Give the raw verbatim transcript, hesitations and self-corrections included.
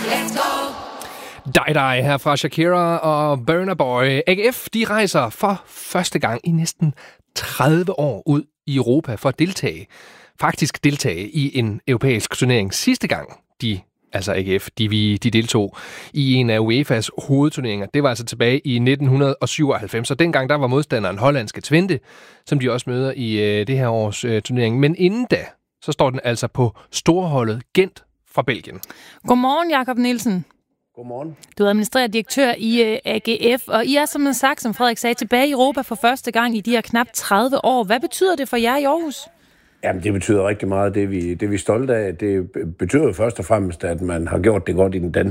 let's go. Die Die her fra Shakira og Burna Boy. A G F, de rejser for første gang i næsten tredive år ud i Europa for at deltage. Faktisk deltage i en europæisk turnering. Sidste gang, de, altså A G F, de, de deltog i en af UEFA's hovedturneringer. Det var altså tilbage i nitten syvoghalvfems, og dengang der var modstanderen hollandske Twente, som de også møder i øh, det her års øh, turnering. Men inden da, så står den altså på storholdet Gent fra Belgien. Godmorgen, Jakob Nielsen. Godmorgen. Du er administrerende direktør i uh, A G F, og I er, som sagt, som Frederik sagde, tilbage i Europa for første gang i de her knap tredive år. Hvad betyder det for jer i Aarhus? Jamen, det betyder rigtig meget. Det er vi, det er vi stolte af. Det betyder jo først og fremmest, at man har gjort det godt i den danske